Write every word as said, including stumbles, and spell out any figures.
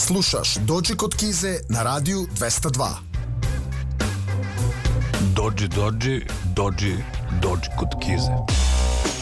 Slušaš Dođi kod Kize na radiju dvesta dva. Dođi, dođi, dođi, dođi kod Kize.